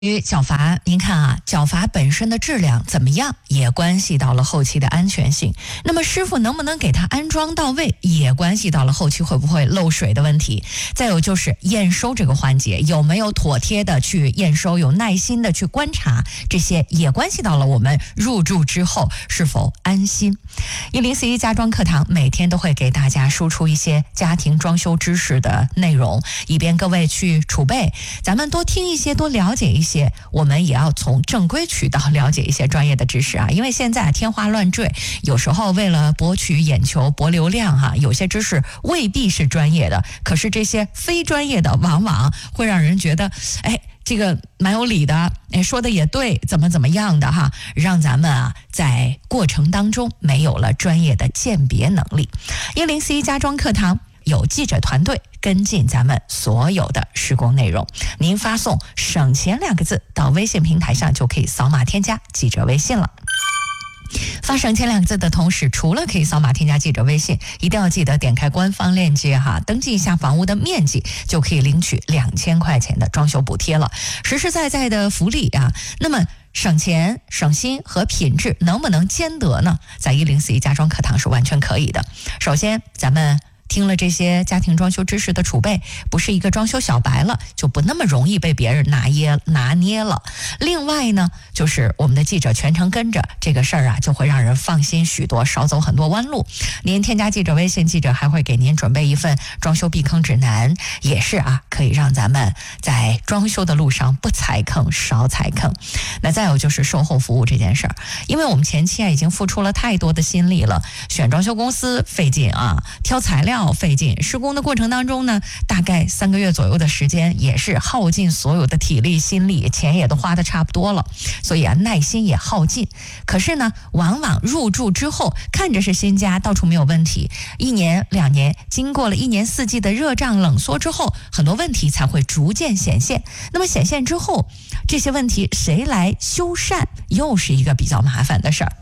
于角阀，您看啊，角阀本身的质量怎么样，也关系到了后期的安全性。那么师傅能不能给它安装到位，也关系到了后期会不会漏水的问题。再有就是验收这个环节，有没有妥帖的去验收，有耐心的去观察，这些也关系到了我们入住之后是否安心。1041家装课堂每天都会给大家输出一些家庭装修知识的内容，以便各位去储备，咱们多听一些，多了解一些。我们也要从正规渠道了解一些专业的知识啊，因为现在天花乱坠，有时候为了博取眼球、博流量有些知识未必是专业的，可是这些非专业的往往会让人觉得，这个蛮有理的，说的也对，怎么样的让咱们在过程当中没有了专业的鉴别能力。1041家装课堂有记者团队跟进咱们所有的施工内容，您发送省钱2个字到微信平台上就可以扫码添加记者微信了。发省钱2个字的同时，除了可以扫码添加记者微信，一定要记得点开官方链接登记一下房屋的面积，就可以领取2000块钱的装修补贴了，实实在在的福利那么省钱、省心和品质能不能兼得呢？在1041家装课堂是完全可以的。首先，咱们听了这些家庭装修知识的储备，不是一个装修小白了，就不那么容易被别人拿捏了。另外呢，就是我们的记者全程跟着这个事儿就会让人放心许多，少走很多弯路。您添加记者微信，记者还会给您准备一份装修避坑指南，也是可以让咱们在装修的路上不踩坑，少踩坑。那再有就是售后服务这件事儿，因为我们前期已经付出了太多的心力了，选装修公司费劲挑材料费劲，施工的过程当中呢，大概3个月左右的时间，也是耗尽所有的体力心力，钱也都花得差不多了，所以耐心也耗尽。可是呢，往往入住之后看着是新家，到处没有问题，1年2年，经过了1年4季的热胀冷缩之后，很多问题才会逐渐显现。那么显现之后，这些问题谁来修缮，又是一个比较麻烦的事儿。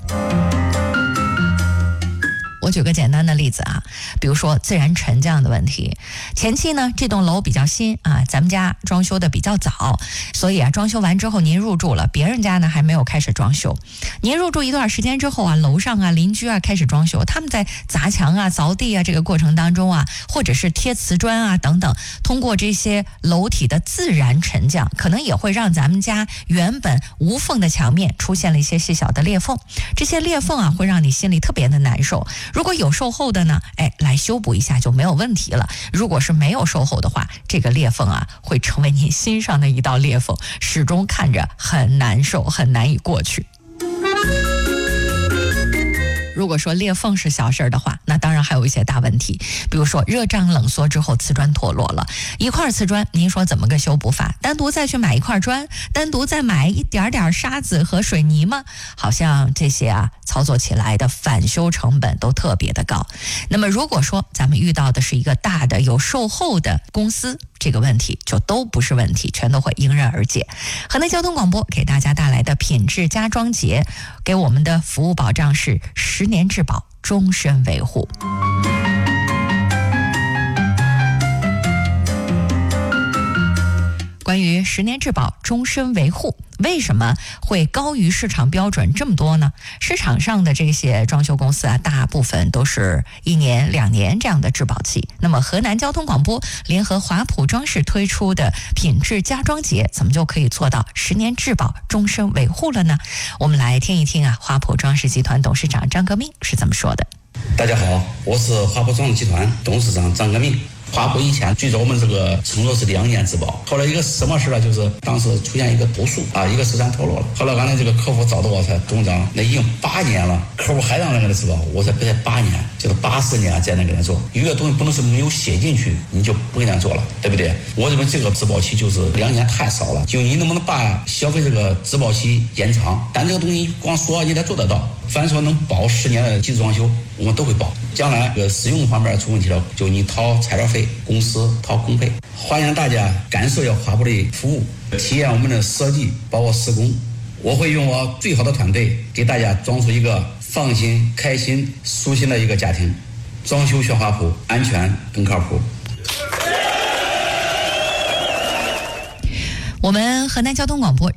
我举个简单的例子比如说自然沉降的问题。前期呢，这栋楼比较新咱们家装修的比较早，所以装修完之后您入住了，别人家呢还没有开始装修。您入住一段时间之后楼上邻居开始装修，他们在砸墙凿地这个过程当中或者是贴瓷砖等等，通过这些楼体的自然沉降，可能也会让咱们家原本无缝的墙面出现了一些细小的裂缝。这些裂缝会让你心里特别的难受。如果有售后的呢，来修补一下就没有问题了。如果是没有售后的话，这个裂缝会成为你心上的一道裂缝，始终看着很难受，很难以过去。如果说裂缝是小事的话，那当然还有一些大问题，比如说热胀冷缩之后瓷砖脱落了，一块瓷砖您说怎么个修补法？单独再去买一块砖，单独再买一点点沙子和水泥吗？好像这些操作起来的返修成本都特别的高。那么如果说咱们遇到的是一个大的有售后的公司，这个问题就都不是问题，全都会迎刃而解。河南交通广播给大家带来的品质家装节，给我们的服务保障是10年质保，终身维护。关于10年质保终身维护，为什么会高于市场标准这么多呢？市场上的这些装修公司大部分都是1年2年这样的质保期。那么河南交通广播联合华普装饰推出的品质家装节，怎么就可以做到10年质保终身维护了呢？我们来听一听华普装饰集团董事长张革命是怎么说的。 大家好，我是华普装饰集团董事长张革命。华普以前最早我们这个承诺是2年质保，后来一个什么事呢？就是当时出现一个投诉一个瓷砖脱落了，后来俺这个客户找到我才董事长，那已经8年了，客户还让人给他质保，我说别8年，就是80年才能给他做，有些东西不能是没有写进去你就不给他做了，对不对？我认为这个质保期就是2年太少了，就你能不能把消费这个质保期延长？但这个东西光说也得做得到，凡说能保10年的集装修，我们都会保。将来使用方面出问题了，就你掏材料费，公司掏工费。欢迎大家感受一下华普的服务，体验我们的设计，包括施工。我会用我最好的团队给大家装出一个放心、开心、舒心的一个家庭。装修选华普，安全更靠谱。 我们河南交通广播